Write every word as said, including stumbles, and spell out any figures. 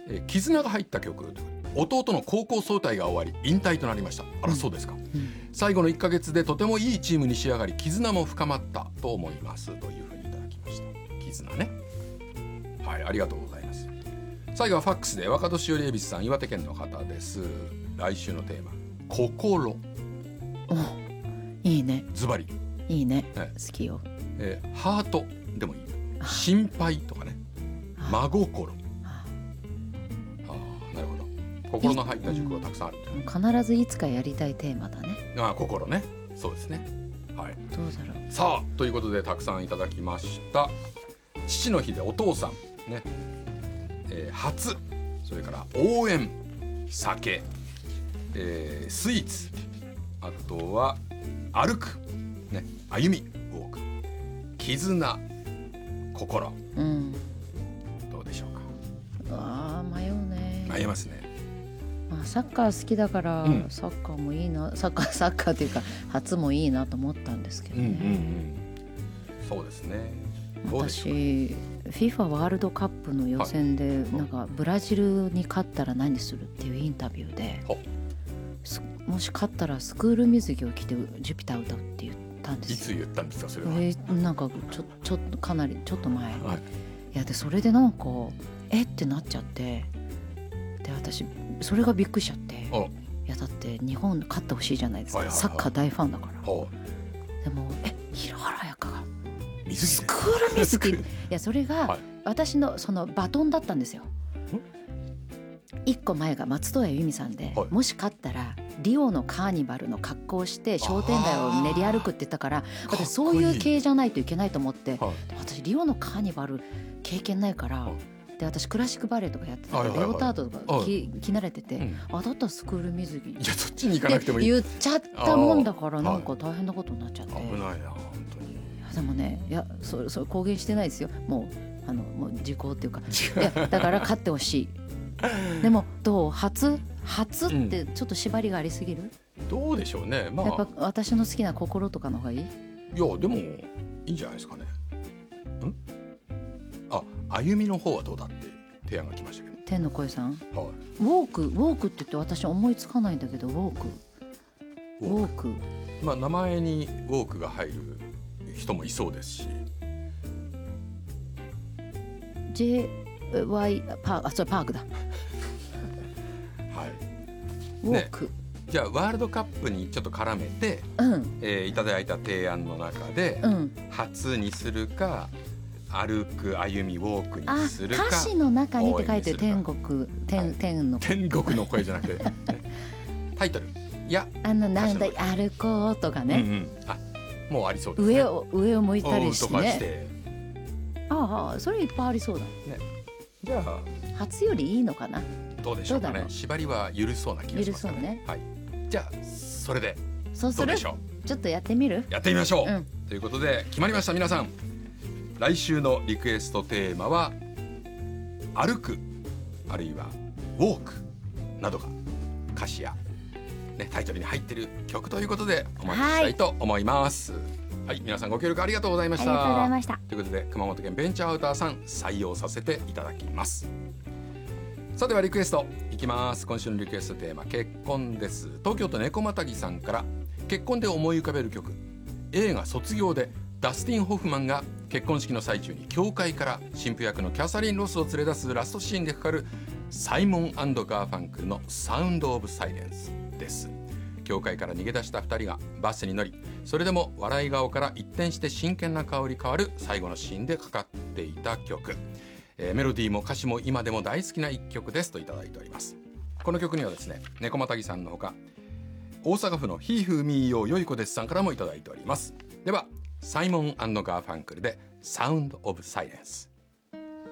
えー、絆が入った曲。弟の高校総体が終わり引退となりました。あら、そうですか、うん、最後のいっかげつでとてもいいチームに仕上がり絆も深まったと思いますというふうにいただきました。絆ね、はい、ありがとうございます。最後はファックスで若年寄り恵比寿さん、岩手県の方です。来週のテーマ心。 いいね、 ズバリいいね、ね、好きよ、 えー、ハートでもいい、心配とかね、真心。なるほど、心の入った塾がたくさんある、 うん、必ずいつかやりたいテーマだね。 ああ、心ね、そうですね、はい。 どうだろう。 さあ、ということでたくさんいただきました。父の日でお父さんね、えー、初、それから応援、酒、えー、スイーツ、あとは歩く、ね、歩み、ウォーク、絆、心、 うん、 どうでしょうか。 あー、迷うね。 迷いますね。 まあ、サッカー好きだから、うん、サッカーもいいな、サッカーサッカーというか初もいいなと思ったんですけどね、うんうんうん、 そうですね。 私 FIFA ワールドカップの予選で、はい、なんかブラジルに勝ったら何するっていうインタビューで、もし勝ったらスクール水着を着てジュピター歌うって言ったんですよ。 いつ言ったんですかそれは。 えー、なんかちょちょっとかなりちょっと前、はい、いやでそれでなんかえってなっちゃって、で私それがびっくりしちゃって、いやだって日本勝ってほしいじゃないですか、はいはいはい、サッカー大ファンだから。でもえ平原綾香が水着スクール水着いやそれが私のそのバトンだったんですよ。いっこまえが松任谷由実さんで、はい、もし勝ったらリオのカーニバルの格好をして商店街を練り歩くって言ったから、私そういう系じゃないといけないと思って、はい、私リオのカーニバル経験ないから、はい、で私クラシックバレエとかやってたから、はいはいはい、レオタードとか 着,、はい、着慣れてて、うん、あだったらスクール水着、いやそっちに行かなくてもいい言っちゃったもんだから、なんか大変なことになっちゃって、はい、 危ないな本当に。 いやでもね、いやそそ公言してないですよ、もうあのもう時効っていうかいやだから勝ってほしいでもどう初初ってちょっと縛りがありすぎる、 うん、どうでしょうね、まあ、 やっぱ私の好きな心とかの方がいい。いやでもいいんじゃないですかね。んあ歩みの方はどうだって提案が来ましたけど、 天の声さん、 はい、 ウォークウォークって言って私思いつかないんだけど、ウォークウォーク、 まあ名前にウォークが入る人もいそうですし、 ジェイワイ パーク、あそれパークだはい、 ウォーク、 ね、じゃあワールドカップにちょっと絡めて、 うんえー、いただいた提案の中で、うん、初にするか歩く歩みウォークにするか、 あ歌詞の中にって書いてる、天国 天,、はい、天の天国の声じゃなくてタイトル、いやあのなんだ歩こうとかね、うんうん、 あもうありそうですね。 上を上を向いたりしてね、 してああそれいっぱいありそうだ、 ね、じゃあ初よりいいのかな、 どうでしょうかね。縛りは緩そうな気がしますね。緩そうね、はい、じゃあそれでそうする、どうでしょう、ちょっとやってみる、 やってみましょう、うん、ということで決まりました。皆さん来週のリクエストテーマは歩くあるいはウォークなどが歌詞や、ね、タイトルに入っている曲ということでお待ちしたいと思います。はいはい、皆さんご協力ありがとうございました。 ありがとうございました。 ということで熊本県ベンチャーアウターさん採用させていただきます。さてはリクエストいきます。今週のリクエストテーマ結婚です。東京都猫またぎさんから、結婚で思い浮かべる曲、映画卒業でダスティン・ホフマンが結婚式の最中に教会から新婦役のキャサリン・ロスを連れ出すラストシーンでかかるサイモン&ガーファンクルのサウンド・オブ・サイレンスです。教会から逃げ出したふたりがバスに乗り、それでも笑い顔から一転して真剣な顔に変わる最後のシーンでかかっていた曲、えー、メロディーも歌詞も今でも大好きな一曲ですといただいております。この曲にはですね、猫またぎさんのほか大阪府のひーふーみーよーよいこですさんからもいただいております。ではサイモン&ガーファンクルでサウンドオブサイレンス。